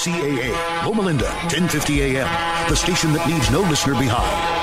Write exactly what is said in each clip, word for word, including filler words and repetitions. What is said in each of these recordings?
C A A, Loma Linda, ten fifty A M, the station that leaves no listener behind.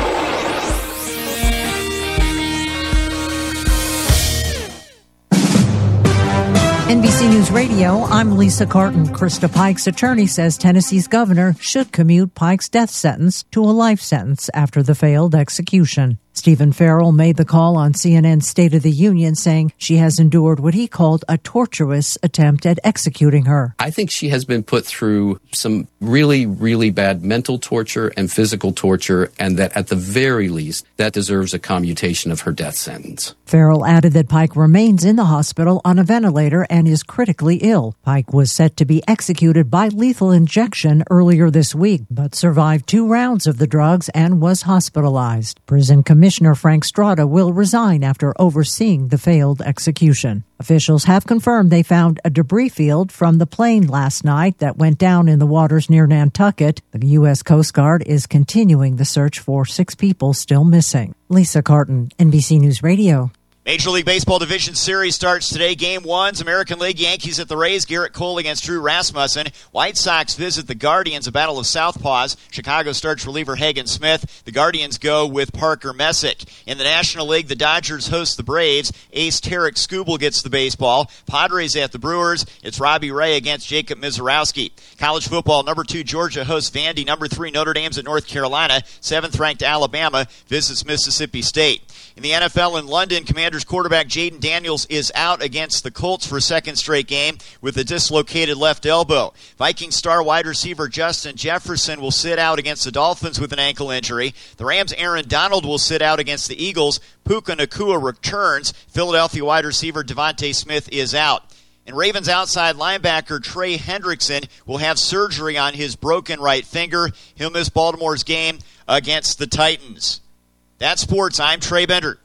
N B C News Radio, I'm Lisa Carton. Krista Pike's attorney says Tennessee's governor should commute Pike's death sentence to a life sentence after the failed execution. Stephen Farrell made the call on C N N's State of the Union, saying she has endured what he called a tortuous attempt at executing her. I think she has been put through some really, really bad mental torture and physical torture, and that at the very least, that deserves a commutation of her death sentence. Farrell added that Pike remains in the hospital on a ventilator and is critically ill. Pike was set to be executed by lethal injection earlier this week, but survived two rounds of the drugs and was hospitalized. Prison Commissioner Frank Strada will resign after overseeing the failed execution. Officials have confirmed they found a debris field from the plane last night that went down in the waters near Nantucket. The U S Coast Guard is continuing the search for six people still missing. Lisa Carton, N B C News Radio. Major League Baseball Division Series starts today. Game one's American League. Yankees at the Rays. Garrett Cole against Drew Rasmussen. White Sox visit the Guardians, a battle of southpaws. Chicago starts reliever Hagen Smith. The Guardians go with Parker Messick. In the National League, the Dodgers host the Braves. Ace Tarek Skubal gets the baseball. Padres at the Brewers. It's Robbie Ray against Jacob Mizorowski. College football, number two, Georgia hosts Vandy. Number three, Notre Dame's at North Carolina. Seventh-ranked Alabama visits Mississippi State. In the N F L in London, Commanders quarterback Jaden Daniels is out against the Colts for a second straight game with a dislocated left elbow. Vikings star wide receiver Justin Jefferson will sit out against the Dolphins with an ankle injury. The Rams' Aaron Donald will sit out against the Eagles. Puka Nacua returns. Philadelphia wide receiver Devontae Smith is out. And Ravens outside linebacker Trey Hendrickson will have surgery on his broken right finger. He'll miss Baltimore's game against the Titans. That's sports. I'm Trey Bender.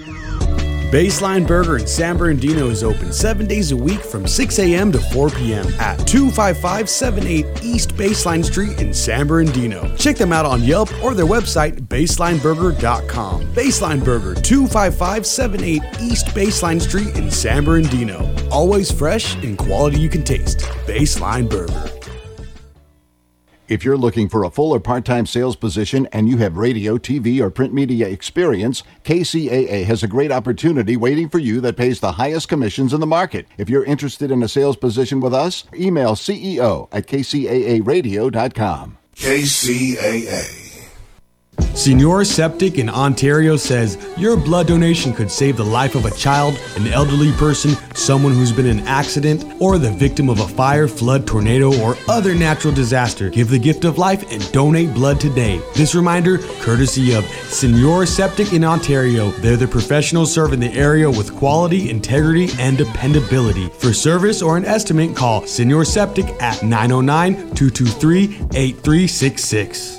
Baseline Burger in San Bernardino is open seven days a week from six a.m. to four p.m. at two five five seven eight East Baseline Street in San Bernardino. Check them out on Yelp or their website, baseline burger dot com. Baseline Burger, two five five seven eight East Baseline Street in San Bernardino. Always fresh and quality you can taste. Baseline Burger. If you're looking for a full or part-time sales position and you have radio, T V, or print media experience, K C A A has a great opportunity waiting for you that pays the highest commissions in the market. If you're interested in a sales position with us, email C E O at k c a a radio dot com. K C A A. Senior Septic in Ontario says your blood donation could save the life of a child, an elderly person, someone who's been in an accident, or the victim of a fire, flood, tornado, or other natural disaster. Give the gift of life and donate blood today. This reminder, courtesy of Senior Septic in Ontario. They're the professionals serving the area with quality, integrity, and dependability. For service or an estimate, call Senior Septic at nine oh nine, two two three, eight three six six.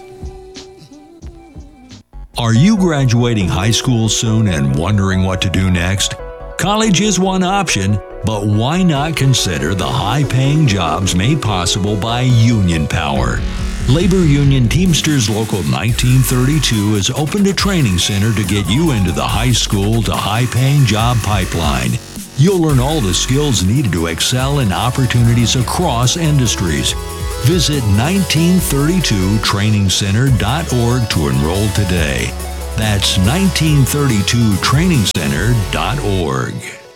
Are you graduating high school soon and wondering what to do next? College is one option, but why not consider the high-paying jobs made possible by Union Power? Labor Union Teamsters Local nineteen thirty-two has opened a training center to get you into the high school to high-paying job pipeline. You'll learn all the skills needed to excel in opportunities across industries. Visit nineteen thirty-two training center dot org to enroll today. That's nineteen thirty-two training center dot org.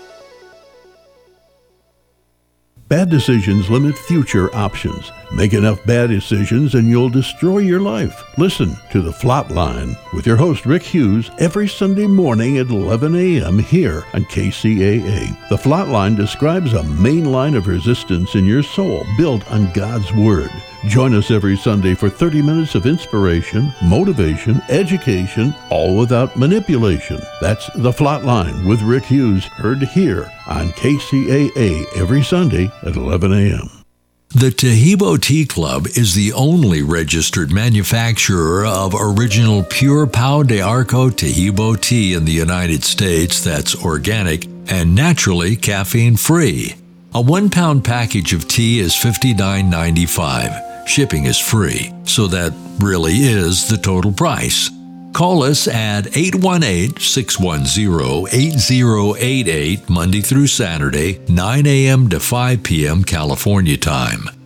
Bad decisions limit future options. Make enough bad decisions and you'll destroy your life. Listen to The Flatline with your host Rick Hughes every Sunday morning at eleven a.m. here on K C A A. The Flatline describes a main line of resistance in your soul built on God's Word. Join us every Sunday for thirty minutes of inspiration, motivation, education, all without manipulation. That's The Flatline with Rick Hughes, heard here on K C A A every Sunday at eleven a.m. The Tahibo Tea Club is the only registered manufacturer of original pure Pau de Arco Tahibo tea in the United States that's organic and naturally caffeine-free. A one-pound package of tea is fifty-nine ninety-five. Shipping is free, so that really is the total price. Call us at eight one eight, six one zero, eight zero eight eight Monday through Saturday, nine a.m. to five p.m. California time.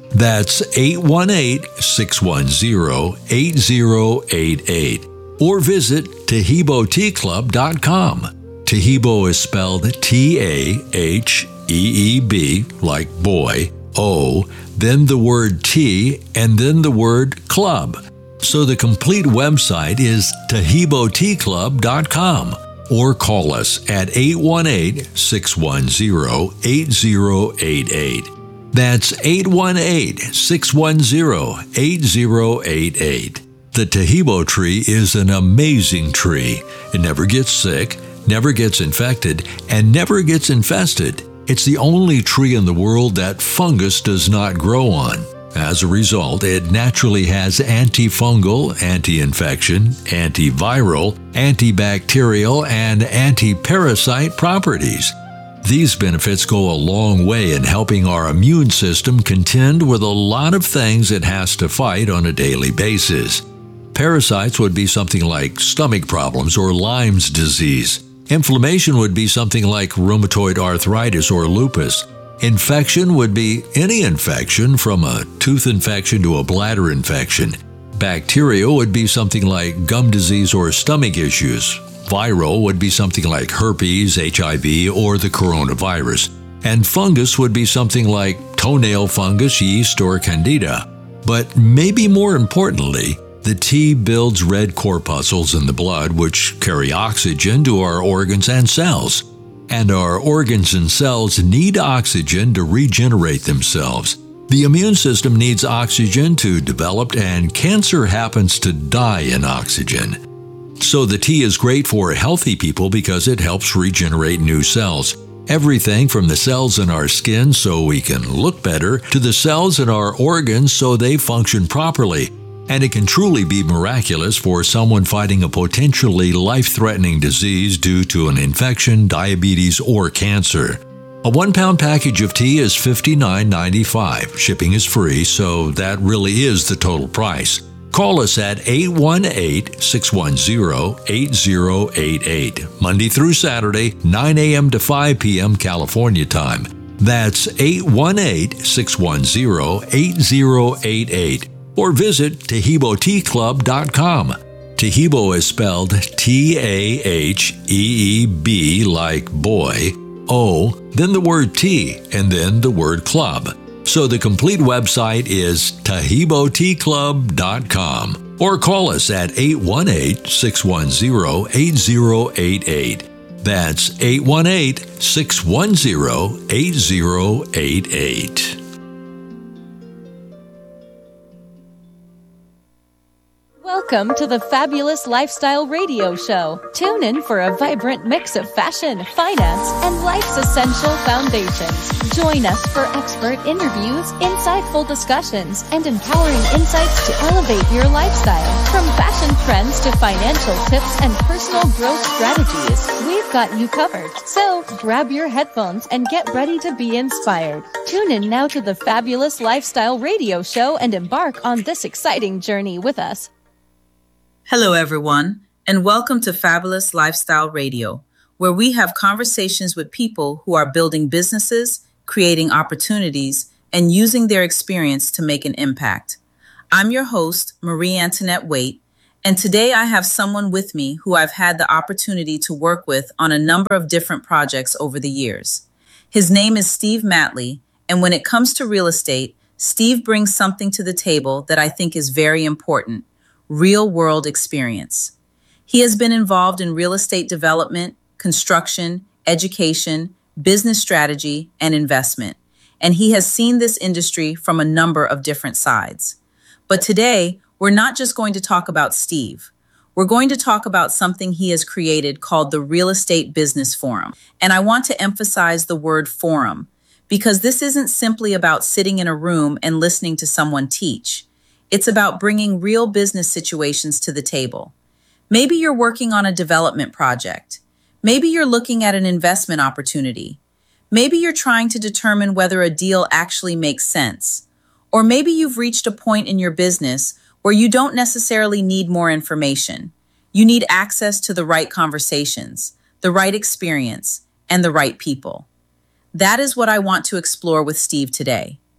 That's eight one eight, six one zero, eight zero eight eight. Or visit Taheebo Tea Club dot com. Taheebo is spelled T A H E E B, like boy, O, then the word tea, and then the word club. So the complete website is Taheebo Tea Club dot com. Or call us at eight one eight, six one zero, eight zero eight eight. That's eight one eight, six one zero, eight zero eight eight. The Taheebo tree is an amazing tree. It never gets sick, never gets infected, and never gets infested. It's the only tree in the world that fungus does not grow on. As a result, it naturally has antifungal, anti-infection, antiviral, antibacterial, and anti-parasite properties. These benefits go a long way in helping our immune system contend with a lot of things it has to fight on a daily basis. Parasites would be something like stomach problems or Lyme's disease. Inflammation would be something like rheumatoid arthritis or lupus. Infection would be any infection, from a tooth infection to a bladder infection. Bacteria would be something like gum disease or stomach issues. Viral would be something like herpes, H I V, or the coronavirus. And fungus would be something like toenail fungus, yeast, or candida. But maybe more importantly, the tea builds red corpuscles in the blood, which carry oxygen to our organs and cells. And our organs and cells need oxygen to regenerate themselves. The immune system needs oxygen to develop, and cancer happens to die in oxygen. So the tea is great for healthy people because it helps regenerate new cells. Everything from the cells in our skin so we can look better to the cells in our organs so they function properly. And it can truly be miraculous for someone fighting a potentially life-threatening disease due to an infection, diabetes, or cancer. A one-pound package of tea is fifty-nine ninety-five. Shipping is free, so that really is the total price. Call us at eight one eight, six one zero, eight zero eight eight, Monday through Saturday, nine a.m. to five p.m. California time. That's eight one eight, six one zero, eight zero eight eight. Or visit Taheebo Tea Club dot com. Taheebo is spelled T A H E E B, like boy, O, then the word tea, and then the word club. So the complete website is Taheebo Tea Club dot com. Or call us at eight one eight, six one zero, eight zero eight eight. That's eight one eight, six one zero, eight zero eight eight. Welcome to the Fabulous Lifestyle Radio Show. Tune in for a vibrant mix of fashion, finance, and life's essential foundations. Join us for expert interviews, insightful discussions, and empowering insights to elevate your lifestyle. From fashion trends to financial tips and personal growth strategies, we've got you covered. So grab your headphones and get ready to be inspired. Tune in now to the Fabulous Lifestyle Radio Show and embark on this exciting journey with us. Hello, everyone, and welcome to Fabulous Lifestyle Radio, where we have conversations with people who are building businesses, creating opportunities, and using their experience to make an impact. I'm your host, Marie Antoinette Waite, and today I have someone with me who I've had the opportunity to work with on a number of different projects over the years. His name is Steve Matley, and when it comes to real estate, Steve brings something to the table that I think is very important: real-world experience. He has been involved in real estate development, construction, education, business strategy, and investment, and he has seen this industry from a number of different sides. But today, we're not just going to talk about Steve. We're going to talk about something he has created called the Real Estate Business Forum. And I want to emphasize the word forum, because this isn't simply about sitting in a room and listening to someone teach. It's about bringing real business situations to the table. Maybe you're working on a development project. Maybe you're looking at an investment opportunity. Maybe you're trying to determine whether a deal actually makes sense. Or maybe you've reached a point in your business where you don't necessarily need more information. You need access to the right conversations, the right experience, and the right people. That is what I want to explore with Steve today.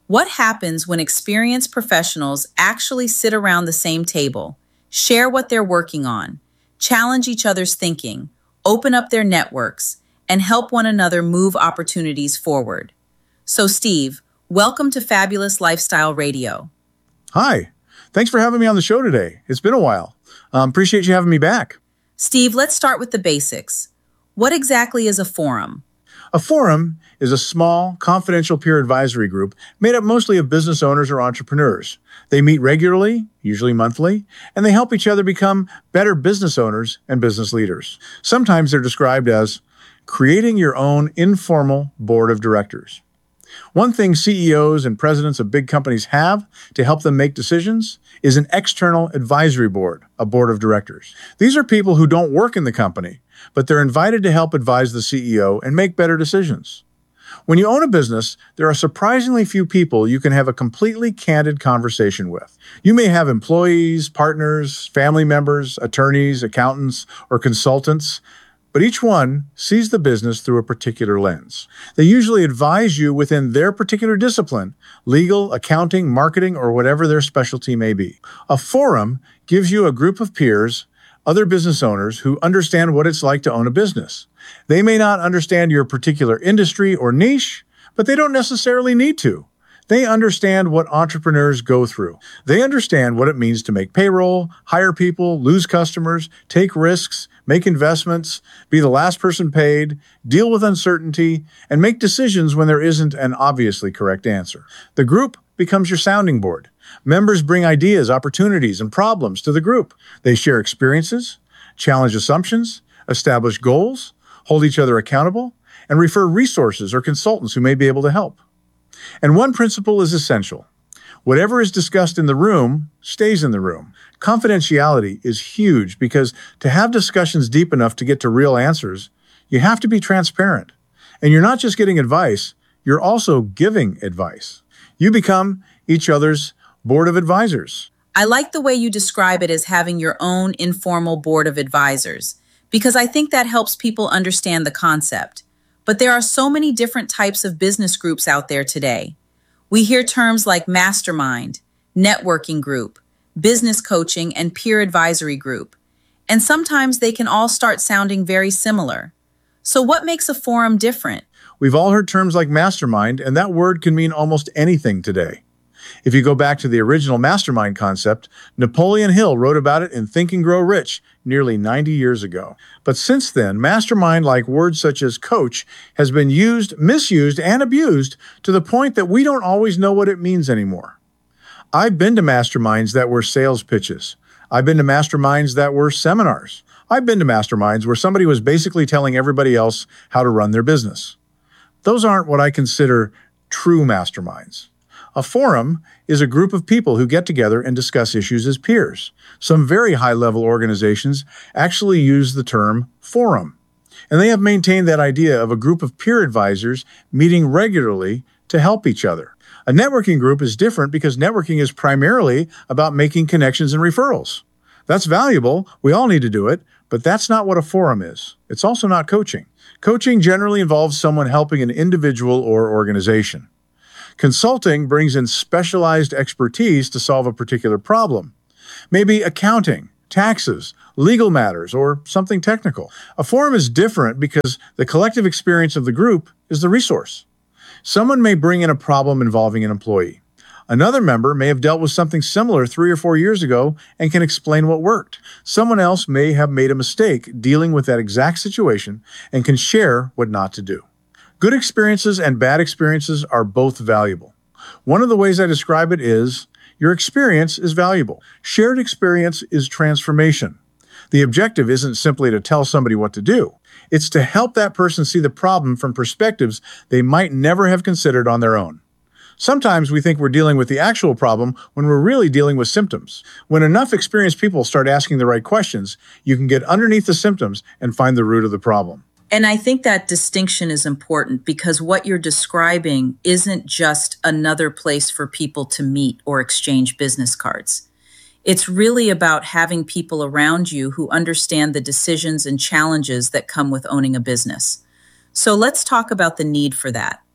What happens when experienced professionals actually sit around the same table, share what they're working on, challenge each other's thinking, open up their networks, and help one another move opportunities forward? So, Steve, welcome to Fabulous Lifestyle Radio. Hi. Thanks for having me on the show today. It's been a while. Um, appreciate you having me back. Steve, let's start with the basics. What exactly is a forum? A forum is a small, confidential peer advisory group made up mostly of business owners or entrepreneurs. They meet regularly, usually monthly, and they help each other become better business owners and business leaders. Sometimes they're described as creating your own informal board of directors. One thing C E Os and presidents of big companies have to help them make decisions is an external advisory board, a board of directors. These are people who don't work in the company, but they're invited to help advise the C E O and make better decisions. When you own a business, there are surprisingly few people you can have a completely candid conversation with. You may have employees, partners, family members, attorneys, accountants, or consultants, but each one sees the business through a particular lens. They usually advise you within their particular discipline, legal, accounting, marketing, or whatever their specialty may be. A forum gives you a group of peers, other business owners who understand what it's like to own a business. They may not understand your particular industry or niche, but they don't necessarily need to. They understand what entrepreneurs go through. They understand what it means to make payroll, hire people, lose customers, take risks, make investments, be the last person paid, deal with uncertainty, and make decisions when there isn't an obviously correct answer. The group becomes your sounding board. Members bring ideas, opportunities, and problems to the group. They share experiences, challenge assumptions, establish goals, hold each other accountable, and refer resources or consultants who may be able to help. And one principle is essential. Whatever is discussed in the room stays in the room. Confidentiality is huge because to have discussions deep enough to get to real answers, you have to be transparent. And you're not just getting advice, you're also giving advice. You become each other's board of advisors. I like the way you describe it as having your own informal board of advisors, because I think that helps people understand the concept. But there are so many different types of business groups out there today. We hear terms like mastermind, networking group, business coaching, and peer advisory group. And sometimes they can all start sounding very similar. So what makes a forum different? We've all heard terms like mastermind, and that word can mean almost anything today. If you go back to the original mastermind concept, Napoleon Hill wrote about it in Think and Grow Rich nearly ninety years ago. But since then, mastermind, like words such as coach, has been used, misused, and abused to the point that we don't always know what it means anymore. I've been to masterminds that were sales pitches. I've been to masterminds that were seminars. I've been to masterminds where somebody was basically telling everybody else how to run their business. Those aren't what I consider true masterminds. A forum is a group of people who get together and discuss issues as peers. Some very high-level organizations actually use the term forum, and they have maintained that idea of a group of peer advisors meeting regularly to help each other. A networking group is different because networking is primarily about making connections and referrals. That's valuable. We all need to do it, but that's not what a forum is. It's also not coaching. Coaching generally involves someone helping an individual or organization. Consulting brings in specialized expertise to solve a particular problem. Maybe accounting, taxes, legal matters, or something technical. A forum is different because the collective experience of the group is the resource. Someone may bring in a problem involving an employee. Another member may have dealt with something similar three or four years ago and can explain what worked. Someone else may have made a mistake dealing with that exact situation and can share what not to do. Good experiences and bad experiences are both valuable. One of the ways I describe it is, your experience is valuable. Shared experience is transformation. The objective isn't simply to tell somebody what to do. It's to help that person see the problem from perspectives they might never have considered on their own. Sometimes we think we're dealing with the actual problem when we're really dealing with symptoms. When enough experienced people start asking the right questions, you can get underneath the symptoms and find the root of the problem. And I think that distinction is important because what you're describing isn't just another place for people to meet or exchange business cards. It's really about having people around you who understand the decisions and challenges that come with owning a business. So let's talk about the need for that.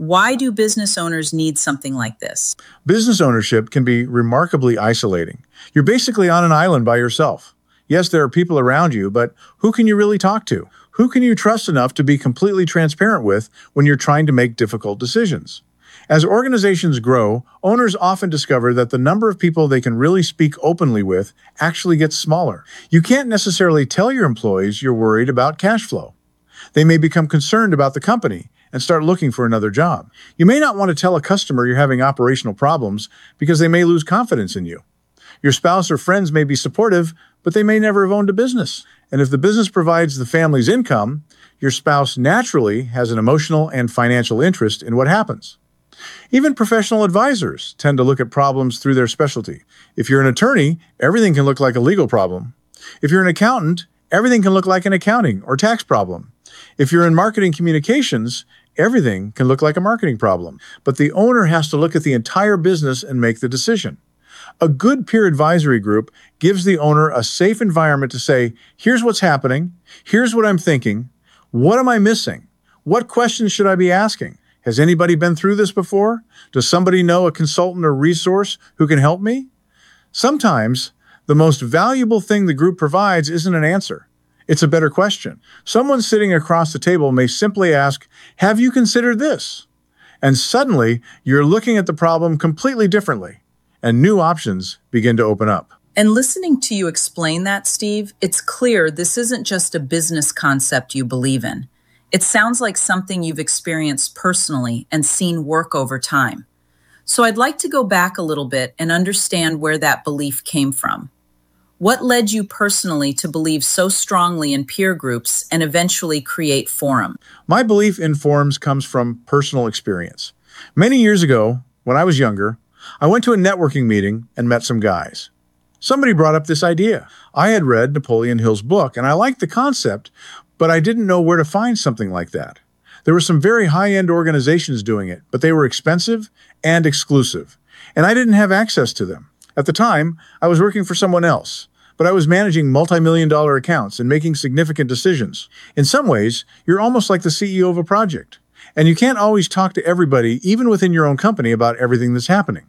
Why do business owners need something like this? Business ownership can be remarkably isolating. You're basically on an island by yourself. Yes, there are people around you, but who can you really talk to? Who can you trust enough to be completely transparent with when you're trying to make difficult decisions? As organizations grow, owners often discover that the number of people they can really speak openly with actually gets smaller. You can't necessarily tell your employees you're worried about cash flow. They may become concerned about the company and start looking for another job. You may not want to tell a customer you're having operational problems because they may lose confidence in you. Your spouse or friends may be supportive, but they may never have owned a business. And if the business provides the family's income, your spouse naturally has an emotional and financial interest in what happens. Even professional advisors tend to look at problems through their specialty. If you're an attorney, everything can look like a legal problem. If you're an accountant, everything can look like an accounting or tax problem. If you're in marketing communications, everything can look like a marketing problem. But the owner has to look at the entire business and make the decision. A good peer advisory group gives the owner a safe environment to say, here's what's happening, here's what I'm thinking, what am I missing? What questions should I be asking? Has anybody been through this before? Does somebody know a consultant or resource who can help me? Sometimes, the most valuable thing the group provides isn't an answer. It's a better question. Someone sitting across the table may simply ask, have you considered this? And suddenly, you're looking at the problem completely differently, and new options begin to open up. And listening to you explain that, Steve, it's clear this isn't just a business concept you believe in. It sounds like something you've experienced personally and seen work over time. So I'd like to go back a little bit and understand where that belief came from. What led you personally to believe so strongly in peer groups and eventually create Forum? My belief in forums comes from personal experience. Many years ago, when I was younger, I went to a networking meeting and met some guys. Somebody brought up this idea. I had read Napoleon Hill's book, and I liked the concept, but I didn't know where to find something like that. There were some very high-end organizations doing it, but they were expensive and exclusive, and I didn't have access to them. At the time, I was working for someone else, but I was managing multi-million dollar accounts and making significant decisions. In some ways, you're almost like the C E O of a project, and you can't always talk to everybody, even within your own company, about everything that's happening.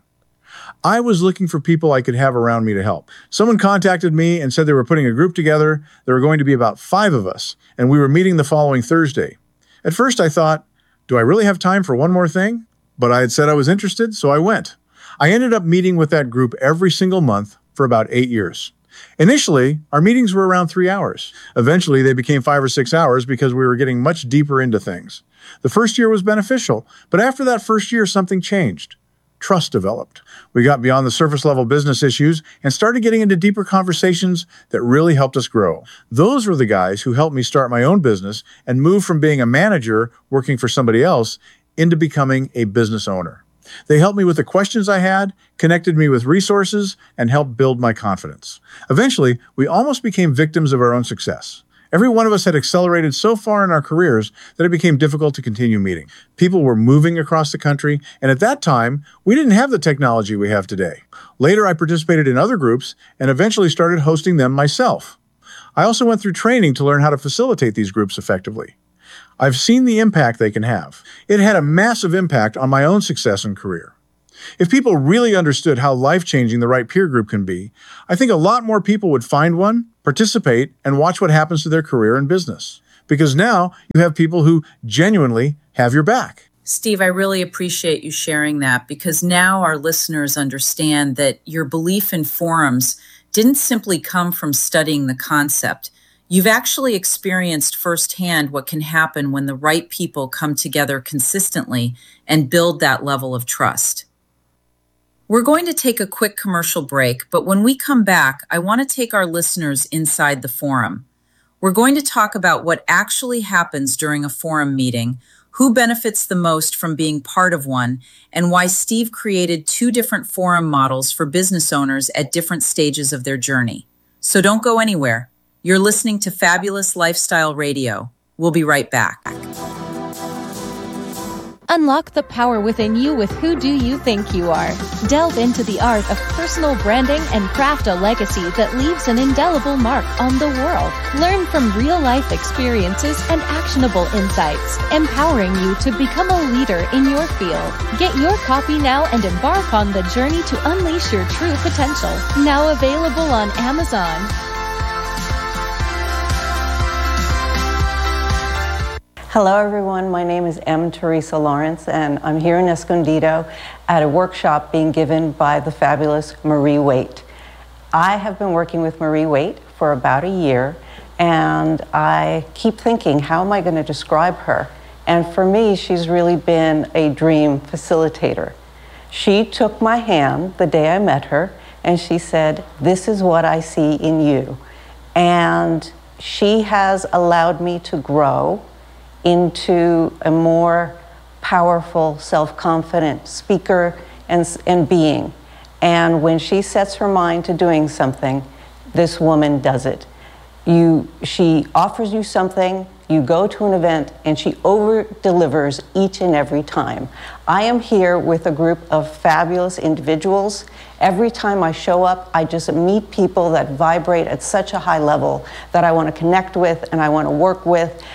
I was looking for people I could have around me to help. Someone contacted me and said they were putting a group together. There were going to be about five of us, and we were meeting the following Thursday. At first I thought, do I really have time for one more thing? But I had said I was interested, so I went. I ended up meeting with that group every single month for about eight years. Initially, our meetings were around three hours. Eventually, they became five or six hours because we were getting much deeper into things. The first year was beneficial, but after that first year, something changed. Trust developed. We got beyond the surface level business issues and started getting into deeper conversations that really helped us grow. Those were the guys who helped me start my own business and move from being a manager working for somebody else into becoming a business owner. They helped me with the questions I had, connected me with resources, and helped build my confidence. Eventually, we almost became victims of our own success. Every one of us had accelerated so far in our careers that it became difficult to continue meeting. People were moving across the country, and at that time, we didn't have the technology we have today. Later, I participated in other groups and eventually started hosting them myself. I also went through training to learn how to facilitate these groups effectively. I've seen the impact they can have. It had a massive impact on my own success and career. If people really understood how life-changing the right peer group can be, I think a lot more people would find one, participate, and watch what happens to their career and business. Because now you have people who genuinely have your back. Steve, I really appreciate you sharing that, because now our listeners understand that your belief in forums didn't simply come from studying the concept. You've actually experienced firsthand what can happen when the right people come together consistently and build that level of trust. We're going to take a quick commercial break, but when we come back, I want to take our listeners inside the forum. We're going to talk about what actually happens during a forum meeting, who benefits the most from being part of one, and why Steve created two different forum models for business owners at different stages of their journey. So don't go anywhere. You're listening to Fabulous Lifestyle Radio. We'll be right back. Unlock the power within you with Who Do You Think You Are? Delve into the art of personal branding and craft a legacy that leaves an indelible mark on the world. Learn from real-life experiences and actionable insights, empowering you to become a leader in your field. Get your copy now and embark on the journey to unleash your true potential. Now available on Amazon. Hello everyone, my name is M. Teresa Lawrence and I'm here in Escondido at a workshop being given by the fabulous Marie Waite. I have been working with Marie Waite for about a year and I keep thinking, how am I going to describe her? And for me, she's really been a dream facilitator. She took my hand the day I met her and she said, "This is what I see in you." And she has allowed me to grow into a more powerful, self-confident speaker and, and being. And when she sets her mind to doing something, this woman does it. You, she offers you something, you go to an event, and she over-delivers each and every time. I am here with a group of fabulous individuals. Every time I show up, I just meet people that vibrate at such a high level that I want to connect with and I want to work with.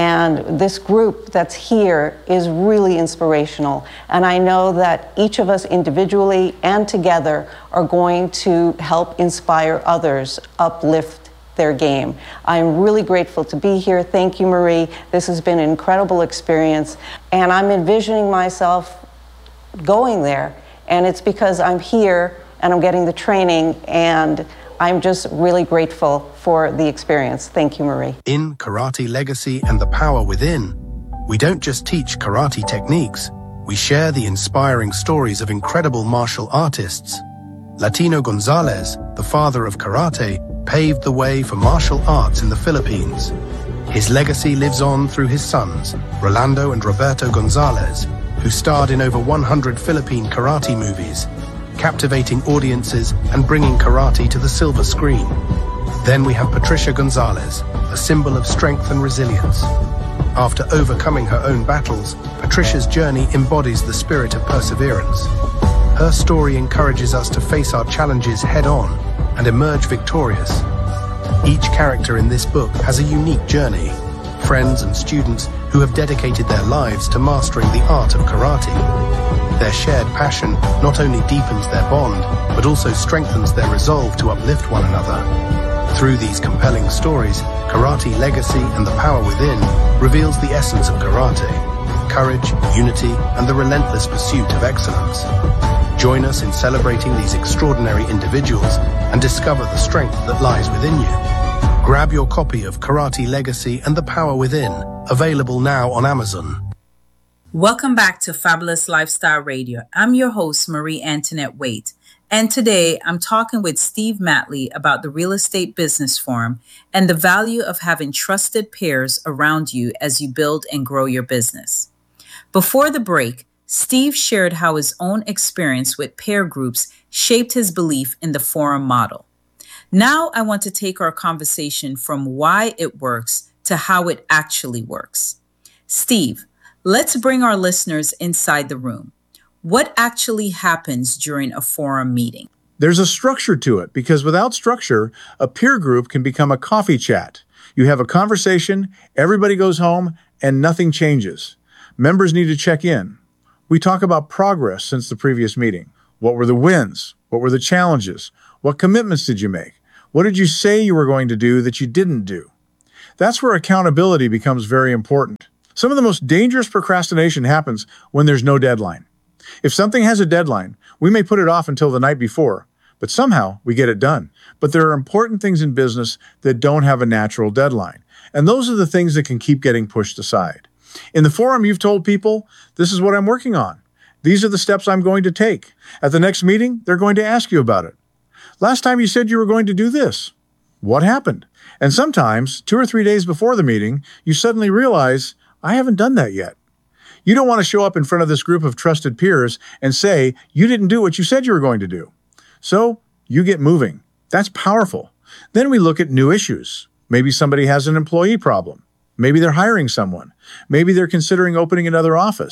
And this group that's here is really inspirational. And I know that each of us individually and together are going to help inspire others, uplift their game. I'm really grateful to be here. Thank you, Marie. This has been an incredible experience. And I'm envisioning myself going there. And it's because I'm here and I'm getting the training and I'm just really grateful for the experience. Thank you, Marie. In Karate Legacy and the Power Within, we don't just teach karate techniques, we share the inspiring stories of incredible martial artists. Latino Gonzalez, the father of karate, paved the way for martial arts in the Philippines. His legacy lives on through his sons, Rolando and Roberto Gonzalez, who starred in over one hundred Philippine karate movies, captivating audiences and bringing karate to the silver screen. Then we have Patricia Gonzalez, a symbol of strength and resilience. After overcoming her own battles, Patricia's journey embodies the spirit of perseverance. Her story encourages us to face our challenges head-on and emerge victorious. Each character in this book has a unique journey, friends and students who have dedicated their lives to mastering the art of karate. Their shared passion not only deepens their bond, but also strengthens their resolve to uplift one another. Through these compelling stories, Karate Legacy and the Power Within reveals the essence of karate, courage, unity, and the relentless pursuit of excellence. Join us in celebrating these extraordinary individuals and discover the strength that lies within you. Grab your copy of Karate Legacy and the Power Within, available now on Amazon. Welcome back to Fabulous Lifestyle Radio. I'm your host, Marie Antoinette Waite. And today I'm talking with Steve Matley about the Real Estate Business Forum and the value of having trusted peers around you as you build and grow your business. Before the break, Steve shared how his own experience with peer groups shaped his belief in the forum model. Now I want to take our conversation from why it works to how it actually works. Steve, let's bring our listeners inside the room. What actually happens during a forum meeting? There's a structure to it because without structure, a peer group can become a coffee chat. You have a conversation, everybody goes home, and nothing changes. Members need to check in. We talk about progress since the previous meeting. What were the wins? What were the challenges? What commitments did you make? What did you say you were going to do that you didn't do? That's where accountability becomes very important. Some of the most dangerous procrastination happens when there's no deadline. If something has a deadline, we may put it off until the night before, but somehow we get it done. But there are important things in business that don't have a natural deadline, and those are the things that can keep getting pushed aside. In the forum, you've told people, this is what I'm working on. These are the steps I'm going to take. At the next meeting, they're going to ask you about it. Last time you said you were going to do this. What happened? And sometimes, two or three days before the meeting, you suddenly realize, I haven't done that yet. You don't want to show up in front of this group of trusted peers and say, you didn't do what you said you were going to do. So you get moving. That's powerful. Then we look at new issues. Maybe somebody has an employee problem. Maybe they're hiring someone. Maybe they're considering opening another office.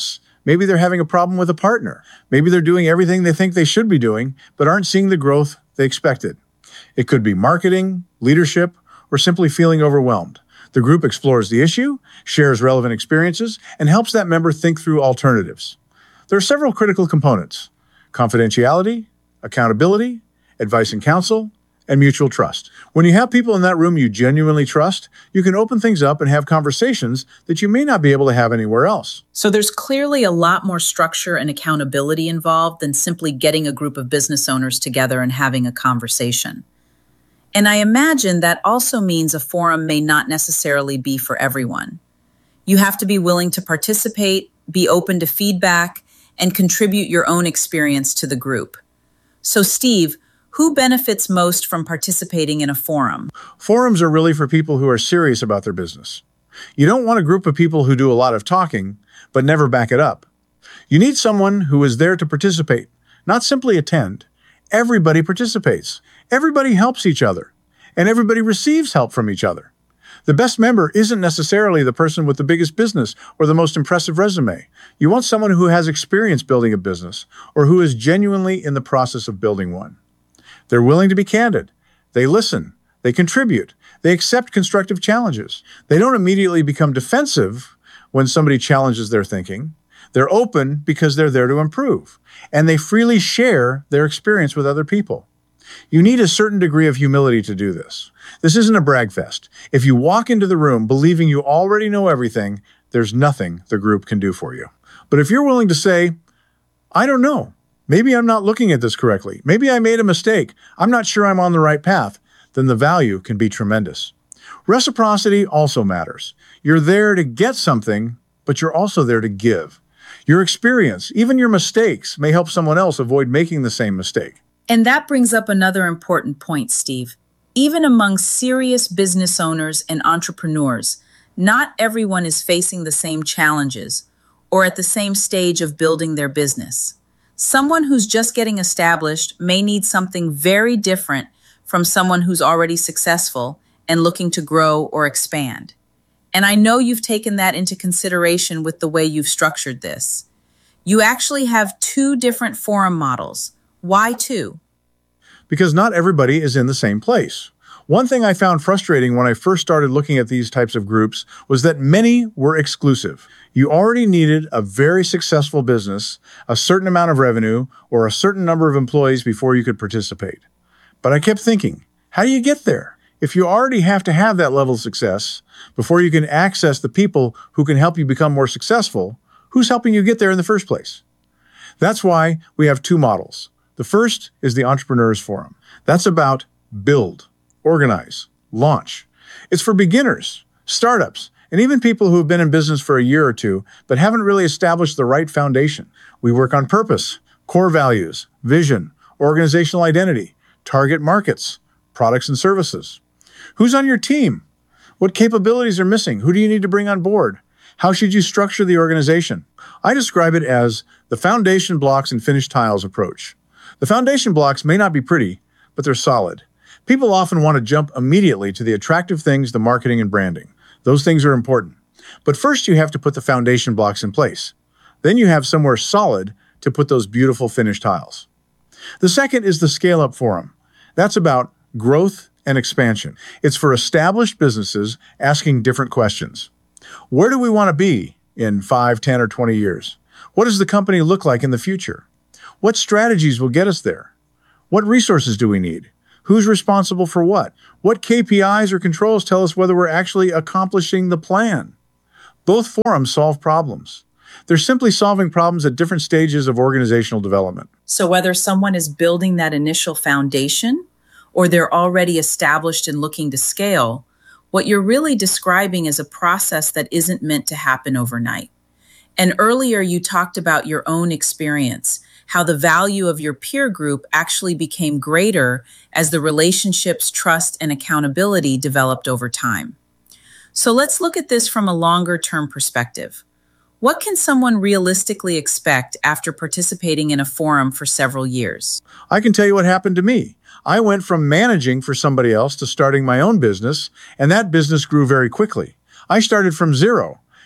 Maybe they're having a problem with a partner. Maybe they're doing everything they think they should be doing, but aren't seeing the growth they expected. It could be marketing, leadership, or simply feeling overwhelmed. The group explores the issue, shares relevant experiences, and helps that member think through alternatives. There are several critical components: confidentiality, accountability, advice and counsel, and mutual trust. When you have people in that room you genuinely trust, you can open things up and have conversations that you may not be able to have anywhere else. So there's clearly a lot more structure and accountability involved than simply getting a group of business owners together and having a conversation. And I imagine that also means a forum may not necessarily be for everyone. You have to be willing to participate, be open to feedback, and contribute your own experience to the group. So Steve, who benefits most from participating in a forum? Forums are really for people who are serious about their business. You don't want a group of people who do a lot of talking, but never back it up. You need someone who is there to participate, not simply attend. Everybody participates. Everybody helps each other, and everybody receives help from each other. The best member isn't necessarily the person with the biggest business or the most impressive resume. You want someone who has experience building a business or who is genuinely in the process of building one. They're willing to be candid. They listen. They contribute. They accept constructive challenges. They don't immediately become defensive when somebody challenges their thinking. They're open because they're there to improve, and they freely share their experience with other people. You need a certain degree of humility to do this. This isn't a brag fest. If you walk into the room believing you already know everything, there's nothing the group can do for you. But if you're willing to say, I don't know, maybe I'm not looking at this correctly, maybe I made a mistake, I'm not sure I'm on the right path, then the value can be tremendous. Reciprocity also matters. You're there to get something, but you're also there to give. Your experience, even your mistakes, may help someone else avoid making the same mistake. And that brings up another important point, Steve. Even among serious business owners and entrepreneurs, not everyone is facing the same challenges or at the same stage of building their business. Someone who's just getting established may need something very different from someone who's already successful and looking to grow or expand. And I know you've taken that into consideration with the way you've structured this. You actually have two different forum models. Why two? Because not everybody is in the same place. One thing I found frustrating when I first started looking at these types of groups was that many were exclusive. You already needed a very successful business, a certain amount of revenue, or a certain number of employees before you could participate. But I kept thinking, how do you get there? If you already have to have that level of success before you can access the people who can help you become more successful, who's helping you get there in the first place? That's why we have two models. The first is the Entrepreneurs Forum. That's about build, organize, launch. It's for beginners, startups, and even people who have been in business for a year or two but haven't really established the right foundation. We work on purpose, core values, vision, organizational identity, target markets, products and services. Who's on your team? What capabilities are missing? Who do you need to bring on board? How should you structure the organization? I describe it as the foundation blocks and finished tiles approach. The foundation blocks may not be pretty, but they're solid. People often want to jump immediately to the attractive things, the marketing and branding. Those things are important. But first you have to put the foundation blocks in place. Then you have somewhere solid to put those beautiful finished tiles. The second is the Scale Up Forum. That's about growth and expansion. It's for established businesses asking different questions. Where do we want to be in five, ten, or twenty years? What does the company look like in the future? What strategies will get us there? What resources do we need? Who's responsible for what? What K P Is or controls tell us whether we're actually accomplishing the plan? Both forums solve problems. They're simply solving problems at different stages of organizational development. So whether someone is building that initial foundation or they're already established and looking to scale, what you're really describing is a process that isn't meant to happen overnight. And earlier you talked about your own experience, how the value of your peer group actually became greater as the relationships, trust, and accountability developed over time. So let's look at this from a longer-term perspective. What can someone realistically expect after participating in a forum for several years? I can tell you what happened to me. I went from managing for somebody else to starting my own business, and that business grew very quickly. I started from zero,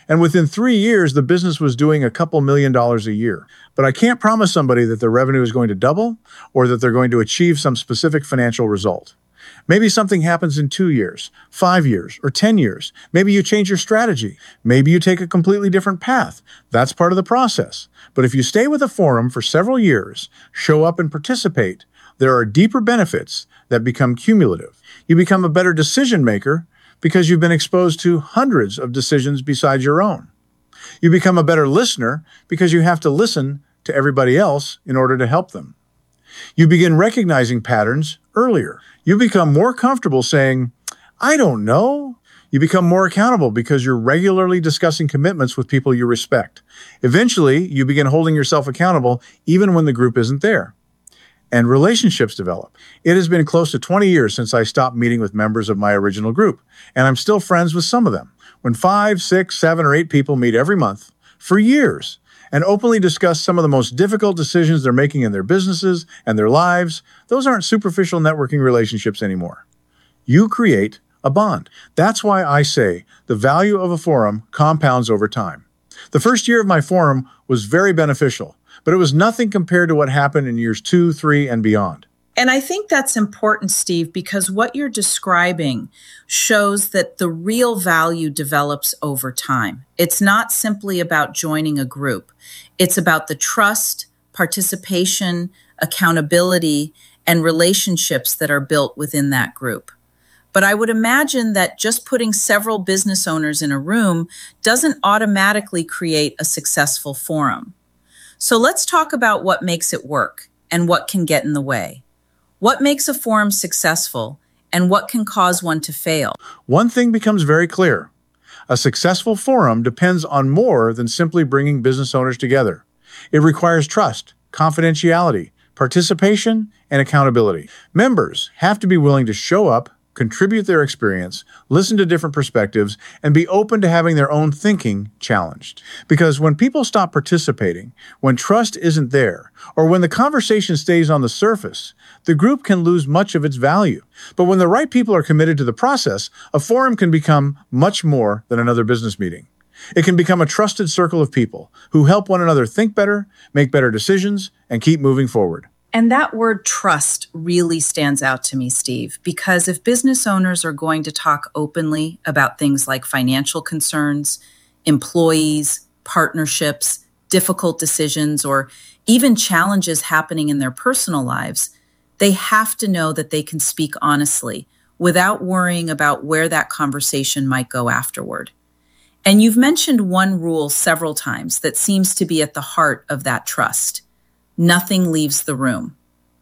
And within three years, the business was doing a couple million dollars a year. But I can't promise somebody that their revenue is going to double or that they're going to achieve some specific financial result. Maybe something happens in two years, five years, or ten years. Maybe you change your strategy. Maybe you take a completely different path. That's part of the process. But if you stay with a forum for several years, show up and participate, there are deeper benefits that become cumulative. You become a better decision maker because you've been exposed to hundreds of decisions besides your own. You become a better listener because you have to listen to everybody else in order to help them. You begin recognizing patterns earlier. You become more comfortable saying, I don't know. You become more accountable because you're regularly discussing commitments with people you respect. Eventually, you begin holding yourself accountable even when the group isn't there. And relationships develop. It has been close to twenty years since I stopped meeting with members of my original group, and I'm still friends with some of them. When five, six, seven, or eight people meet every month for years and openly discuss some of the most difficult decisions they're making in their businesses and their lives, those aren't superficial networking relationships anymore. You create a bond. That's why I say the value of a forum compounds over time. The first year of my forum was very beneficial, but it was nothing compared to what happened in years two, three, and beyond. And I think that's important, Steve, because what you're describing shows that the real value develops over time. It's not simply about joining a group. It's about the trust, participation, accountability, and relationships that are built within that group. But I would imagine that just putting several business owners in a room doesn't automatically create a successful forum. So let's talk about what makes it work and what can get in the way. What makes a forum successful and what can cause one to fail? One thing becomes very clear. A successful forum depends on more than simply bringing business owners together. It requires trust, confidentiality, participation, and accountability. Members have to be willing to show up, contribute their experience, listen to different perspectives, and be open to having their own thinking challenged. Because when people stop participating, when trust isn't there, or when the conversation stays on the surface, the group can lose much of its value. But when the right people are committed to the process, a forum can become much more than another business meeting. It can become a trusted circle of people who help one another think better, make better decisions, and keep moving forward. And that word trust really stands out to me, Steve, because if business owners are going to talk openly about things like financial concerns, employees, partnerships, difficult decisions, or even challenges happening in their personal lives, they have to know that they can speak honestly without worrying about where that conversation might go afterward. And you've mentioned one rule several times that seems to be at the heart of that trust. Nothing leaves the room.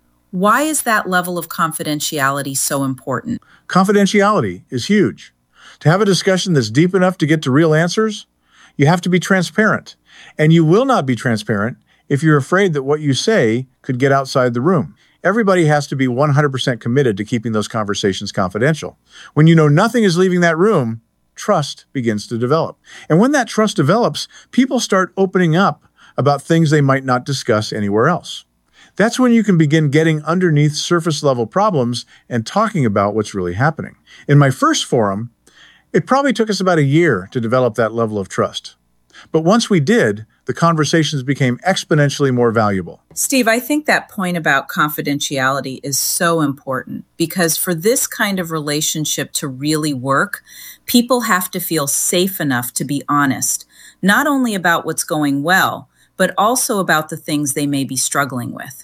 Why is that level of confidentiality so important? Confidentiality is huge. To have a discussion that's deep enough to get to real answers, you have to be transparent. And you will not be transparent if you're afraid that what you say could get outside the room. Everybody has to be one hundred percent committed to keeping those conversations confidential. When you know nothing is leaving that room, trust begins to develop. And when that trust develops, people start opening up about things they might not discuss anywhere else. That's when you can begin getting underneath surface level problems and talking about what's really happening. In my first forum, it probably took us about a year to develop that level of trust. But once we did, the conversations became exponentially more valuable. Steve, I think that point about confidentiality is so important because for this kind of relationship to really work, people have to feel safe enough to be honest, not only about what's going well, but also about the things they may be struggling with.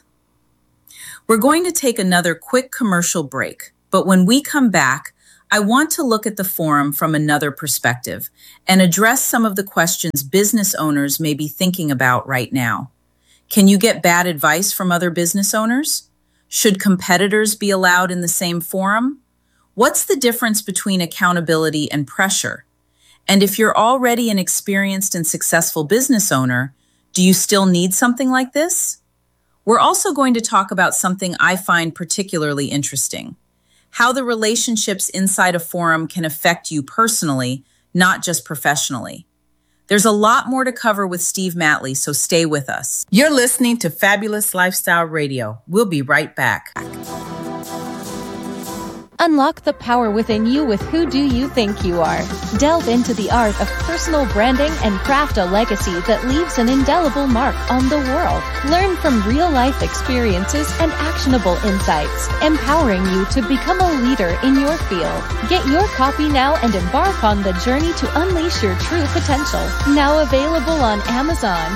We're going to take another quick commercial break, but when we come back, I want to look at the forum from another perspective and address some of the questions business owners may be thinking about right now. Can you get bad advice from other business owners? Should competitors be allowed in the same forum? What's the difference between accountability and pressure? And if you're already an experienced and successful business owner, do you still need something like this? We're also going to talk about something I find particularly interesting. How the relationships inside a forum can affect you personally, not just professionally. There's a lot more to cover with Steve Matley, so stay with us. You're listening to Fabulous Lifestyle Radio. We'll be right back. Unlock the power within you with Who Do You Think You Are? Delve into the art of personal branding and craft a legacy that leaves an indelible mark on the world. Learn from real-life experiences and actionable insights, empowering you to become a leader in your field. Get your copy now and embark on the journey to unleash your true potential. Now available on Amazon.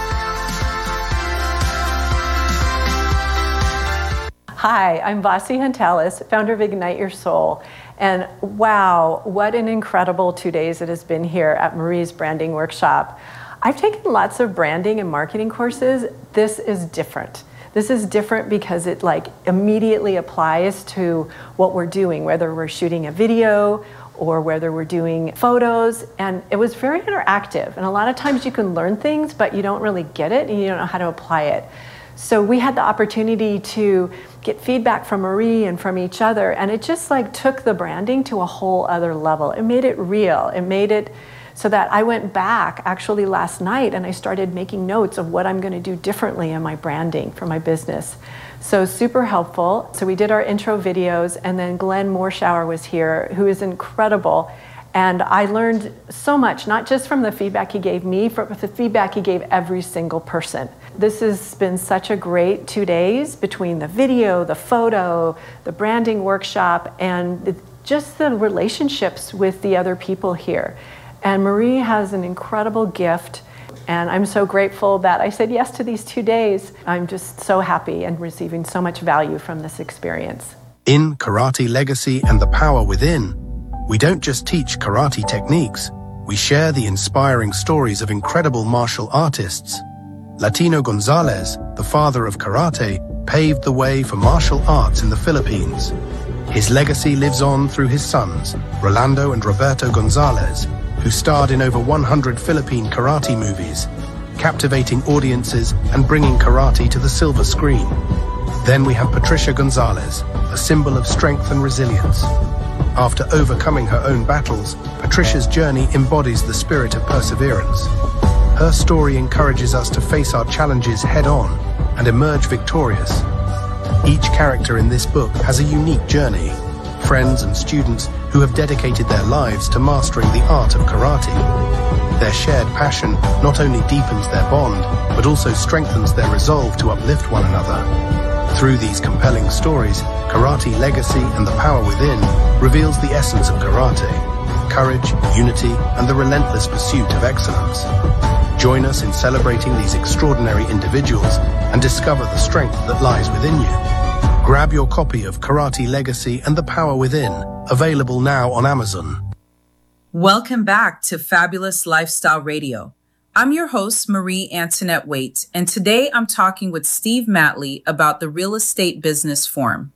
Hi, I'm Vasi Huntalis, founder of Ignite Your Soul. And wow, what an incredible two days it has been here at Marie's Branding Workshop. I've taken lots of branding and marketing courses. This is different. This is different because it like immediately applies to what we're doing, whether we're shooting a video or whether we're doing photos. And it was very interactive. And a lot of times you can learn things, but you don't really get it and you don't know how to apply it. So we had the opportunity to get feedback from Marie and from each other, and it just like took the branding to a whole other level. It made it real. It made it so that I went back actually last night and I started making notes of what I'm going to do differently in my branding for my business. So super helpful. So we did our intro videos, and then Glenn Morshower was here, who is incredible. And I learned so much, not just from the feedback he gave me, but the feedback he gave every single person. This has been such a great two days between the video, the photo, the branding workshop, and just the relationships with the other people here. And Marie has an incredible gift, and I'm so grateful that I said yes to these two days. I'm just so happy and receiving so much value from this experience. In Karate Legacy and the Power Within, we don't just teach karate techniques, we share the inspiring stories of incredible martial artists. Latino Gonzalez, the father of karate, paved the way for martial arts in the Philippines. His legacy lives on through his sons, Rolando and Roberto Gonzalez, who starred in over one hundred Philippine karate movies, captivating audiences and bringing karate to the silver screen. Then we have Patricia Gonzalez, a symbol of strength and resilience. After overcoming her own battles, Patricia's journey embodies the spirit of perseverance. Her story encourages us to face our challenges head-on and emerge victorious. Each character in this book has a unique journey, friends and students who have dedicated their lives to mastering the art of karate. Their shared passion not only deepens their bond, but also strengthens their resolve to uplift one another. Through these compelling stories, Karate Legacy and the Power Within reveals the essence of karate, courage, unity, and the relentless pursuit of excellence. Join us in celebrating these extraordinary individuals and discover the strength that lies within you. Grab your copy of Karate Legacy and the Power Within, available now on Amazon. Welcome back to Fabulous Lifestyle Radio. I'm your host, Marie Antoinette Waite, and today I'm talking with Steve Matley about the Real Estate Business Forum.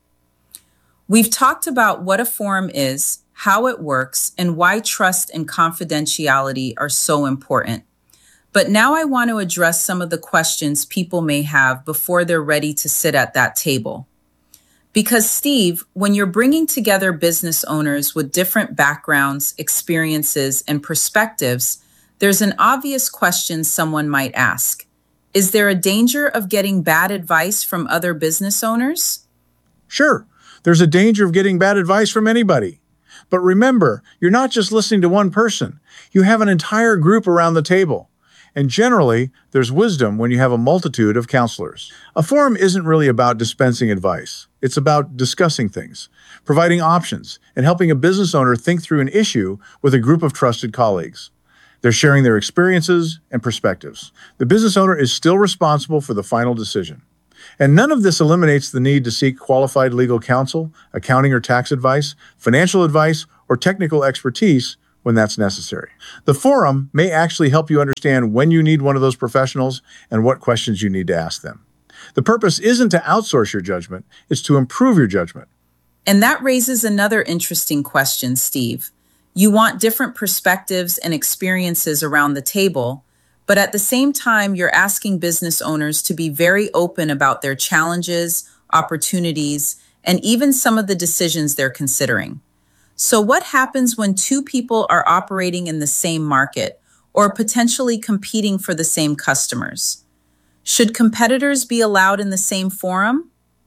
We've talked about what a forum is, how it works, and why trust and confidentiality are so important. But now I want to address some of the questions people may have before they're ready to sit at that table. Because Steve, when you're bringing together business owners with different backgrounds, experiences, and perspectives, there's an obvious question someone might ask. Is there a danger of getting bad advice from other business owners? Sure, there's a danger of getting bad advice from anybody. But remember, you're not just listening to one person. You have an entire group around the table. And generally, there's wisdom when you have a multitude of counselors. A forum isn't really about dispensing advice. It's about discussing things, providing options, and helping a business owner think through an issue with a group of trusted colleagues. They're sharing their experiences and perspectives. The business owner is still responsible for the final decision. And none of this eliminates the need to seek qualified legal counsel, accounting or tax advice, financial advice, or technical expertise when that's necessary. The forum may actually help you understand when you need one of those professionals and what questions you need to ask them. The purpose isn't to outsource your judgment, it's to improve your judgment. And that raises another interesting question, Steve. You want different perspectives and experiences around the table, but at the same time, you're asking business owners to be very open about their challenges, opportunities, and even some of the decisions they're considering. So what happens when two people are operating in the same market or potentially competing for the same customers? Should competitors be allowed in the same forum?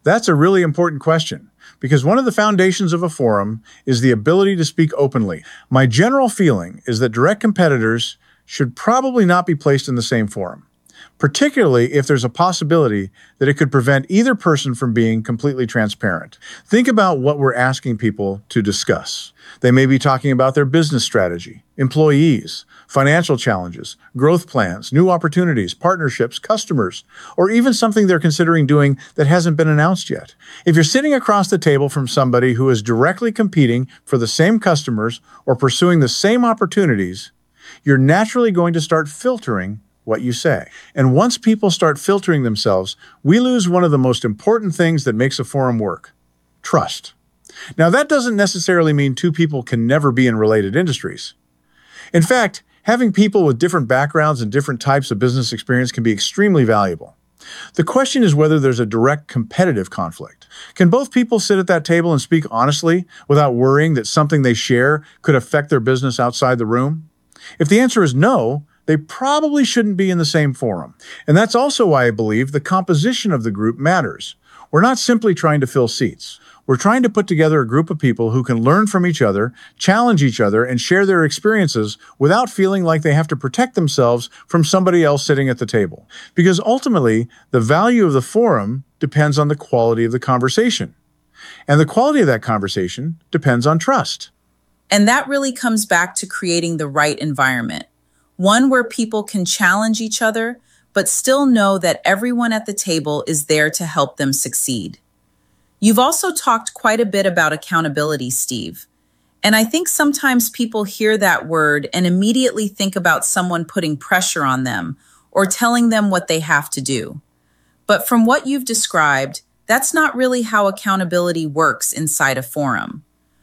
That's a really important question, because one of the foundations of a forum is the ability to speak openly. My general feeling is that direct competitors should probably not be placed in the same forum, particularly if there's a possibility that it could prevent either person from being completely transparent. Think about what we're asking people to discuss. They may be talking about their business strategy, employees, financial challenges, growth plans, new opportunities, partnerships, customers, or even something they're considering doing that hasn't been announced yet. If you're sitting across the table from somebody who is directly competing for the same customers or pursuing the same opportunities, you're naturally going to start filtering what you say. And once people start filtering themselves, we lose one of the most important things that makes a forum work: trust. Now, that doesn't necessarily mean two people can never be in related industries. In fact, having people with different backgrounds and different types of business experience can be extremely valuable. The question is whether there's a direct competitive conflict. Can both people sit at that table and speak honestly without worrying that something they share could affect their business outside the room? If the answer is no, they probably shouldn't be in the same forum. And that's also why I believe the composition of the group matters. We're not simply trying to fill seats. We're trying to put together a group of people who can learn from each other, challenge each other, and share their experiences without feeling like they have to protect themselves from somebody else sitting at the table. Because ultimately, the value of the forum depends on the quality of the conversation. And the quality of that conversation depends on trust. And that really comes back to creating the right environment. One where people can challenge each other, but still know that everyone at the table is there to help them succeed. You've also talked quite a bit about accountability, Steve. And I think sometimes people hear that word and immediately think about someone putting pressure on them or telling them what they have to do. But from what you've described, that's not really how accountability works inside a forum.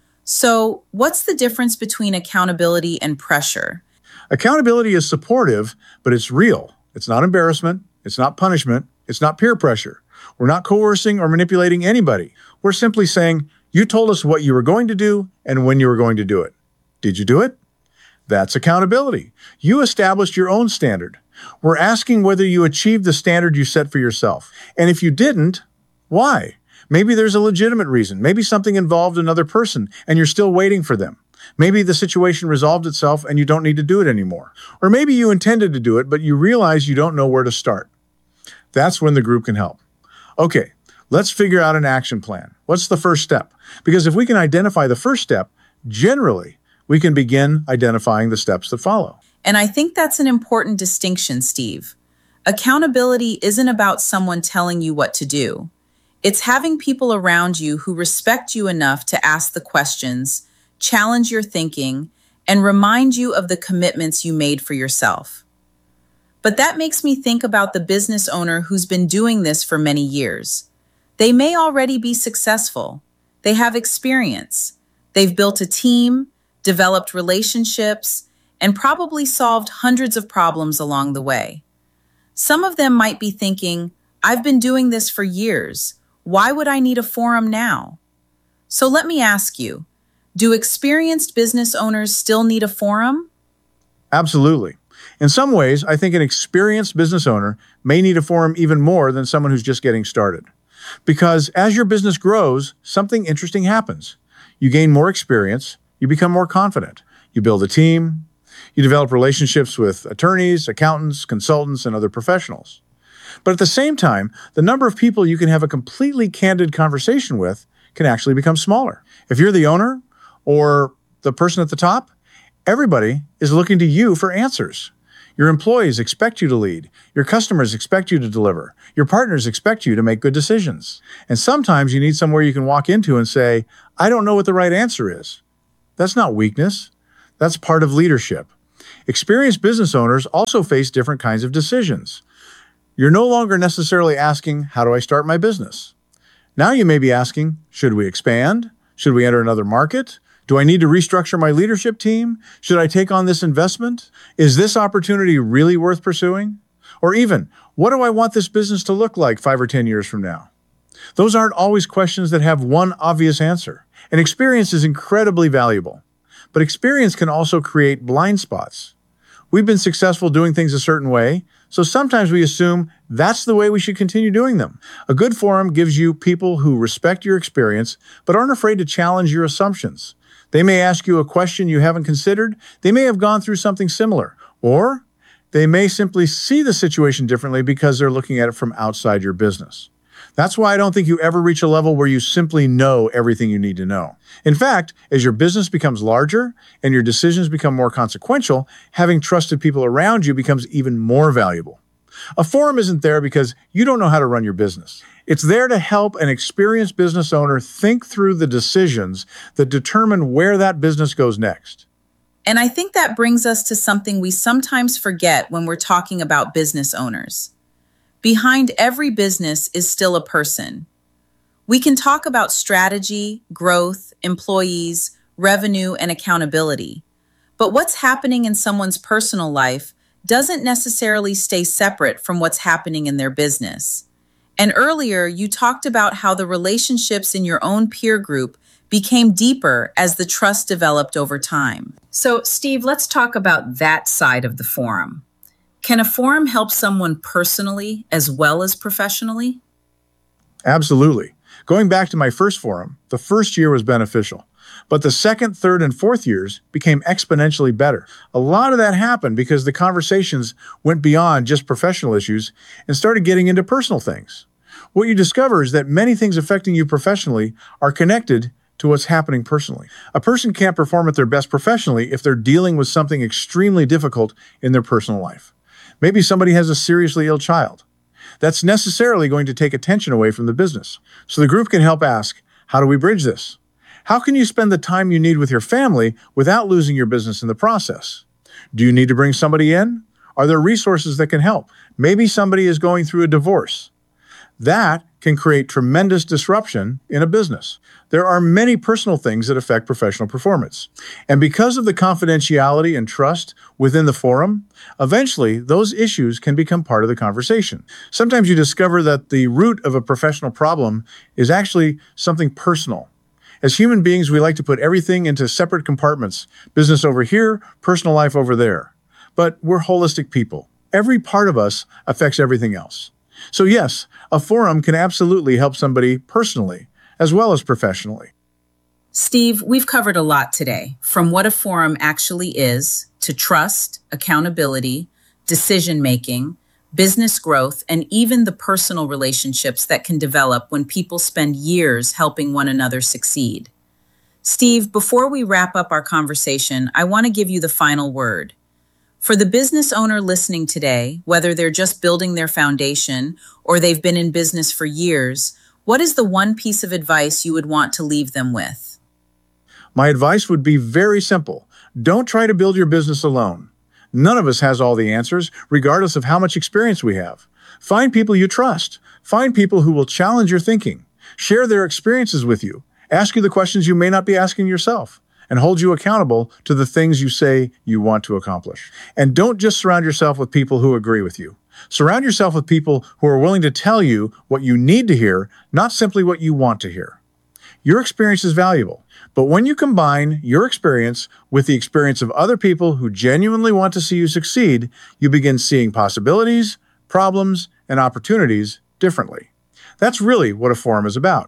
So, what's the difference between accountability and pressure? Accountability is supportive, but it's real. It's not embarrassment. It's not punishment. It's not peer pressure. We're not coercing or manipulating anybody. We're simply saying, you told us what you were going to do and when you were going to do it. Did you do it? That's accountability. You established your own standard. We're asking whether you achieved the standard you set for yourself. And if you didn't, why? Maybe there's a legitimate reason. Maybe something involved another person and you're still waiting for them. Maybe the situation resolved itself and you don't need to do it anymore. Or maybe you intended to do it, but you realize you don't know where to start. That's when the group can help. Okay, let's figure out an action plan. What's the first step? Because if we can identify the first step, generally, we can begin identifying the steps that follow. And I think that's an important distinction, Steve. Accountability isn't about someone telling you what to do. It's having people around you who respect you enough to ask the questions, challenge your thinking, and remind you of the commitments you made for yourself. But that makes me think about the business owner who's been doing this for many years. They may already be successful. They have experience. They've built a team, developed relationships, and probably solved hundreds of problems along the way. Some of them might be thinking, I've been doing this for years. Why would I need a forum now? So let me ask you, do experienced business owners still need a forum? Absolutely. In some ways, I think an experienced business owner may need a forum even more than someone who's just getting started. Because as your business grows, something interesting happens. You gain more experience, you become more confident, you build a team, you develop relationships with attorneys, accountants, consultants, and other professionals. But at the same time, the number of people you can have a completely candid conversation with can actually become smaller. If you're the owner or the person at the top, everybody is looking to you for answers. Your employees expect you to lead. Your customers expect you to deliver. Your partners expect you to make good decisions. And sometimes you need somewhere you can walk into and say, I don't know what the right answer is. That's not weakness. That's part of leadership. Experienced business owners also face different kinds of decisions. You're no longer necessarily asking, how do I start my business? Now you may be asking, should we expand? Should we enter another market? Do I need to restructure my leadership team? Should I take on this investment? Is this opportunity really worth pursuing? Or even, what do I want this business to look like five or ten years from now? Those aren't always questions that have one obvious answer. And experience is incredibly valuable. But experience can also create blind spots. We've been successful doing things a certain way, So sometimes we assume that's the way we should continue doing them. A good forum gives you people who respect your experience, but aren't afraid to challenge your assumptions. They may ask you a question you haven't considered. They may have gone through something similar, or they may simply see the situation differently because they're looking at it from outside your business. That's why I don't think you ever reach a level where you simply know everything you need to know. In fact, as your business becomes larger and your decisions become more consequential, having trusted people around you becomes even more valuable. A forum isn't there because you don't know how to run your business. It's there to help an experienced business owner think through the decisions that determine where that business goes next. And I think that brings us to something we sometimes forget when we're talking about business owners. Behind every business is still a person. We can talk about strategy, growth, employees, revenue, and accountability. But what's happening in someone's personal life doesn't necessarily stay separate from what's happening in their business. And earlier, you talked about how the relationships in your own peer group became deeper as the trust developed over time. So, Steve, let's talk about that side of the forum. Can a forum help someone personally as well as professionally? Absolutely. Going back to my first forum, the first year was beneficial, but the second, third, and fourth years became exponentially better. A lot of that happened because the conversations went beyond just professional issues and started getting into personal things. What you discover is that many things affecting you professionally are connected to what's happening personally. A person can't perform at their best professionally if they're dealing with something extremely difficult in their personal life. Maybe somebody has a seriously ill child. That's necessarily going to take attention away from the business. So the group can help ask, how do we bridge this? How can you spend the time you need with your family without losing your business in the process? Do you need to bring somebody in? Are there resources that can help? Maybe somebody is going through a divorce. That can create tremendous disruption in a business. There are many personal things that affect professional performance. And because of the confidentiality and trust within the forum, eventually those issues can become part of the conversation. Sometimes you discover that the root of a professional problem is actually something personal. As human beings, we like to put everything into separate compartments, business over here, personal life over there. But we're holistic people. Every part of us affects everything else. So yes, a forum can absolutely help somebody personally as well as professionally. Steve, we've covered a lot today, from what a forum actually is to trust, accountability, decision-making, business growth, and even the personal relationships that can develop when people spend years helping one another succeed. Steve, before we wrap up our conversation, I want to give you the final word. For the business owner listening today, whether they're just building their foundation or they've been in business for years, what is the one piece of advice you would want to leave them with? My advice would be very simple. Don't try to build your business alone. None of us has all the answers, regardless of how much experience we have. Find people you trust. Find people who will challenge your thinking, share their experiences with you, ask you the questions you may not be asking yourself, and hold you accountable to the things you say you want to accomplish. And don't just surround yourself with people who agree with you. Surround yourself with people who are willing to tell you what you need to hear, not simply what you want to hear. Your experience is valuable, but when you combine your experience with the experience of other people who genuinely want to see you succeed, you begin seeing possibilities, problems, and opportunities differently. That's really what a forum is about.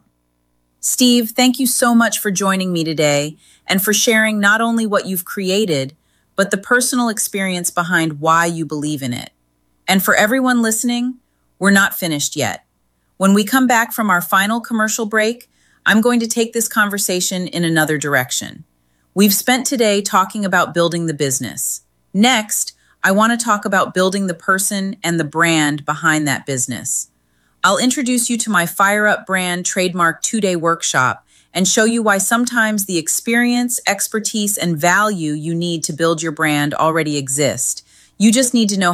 Steve, thank you so much for joining me today and for sharing not only what you've created, but the personal experience behind why you believe in it. And for everyone listening, we're not finished yet. When we come back from our final commercial break, I'm going to take this conversation in another direction. We've spent today talking about building the business. Next, I want to talk about building the person and the brand behind that business. I'll introduce you to my Fire Up Brand Trademark two-day workshop and show you why sometimes the experience, expertise, and value you need to build your brand already exist. You just need to know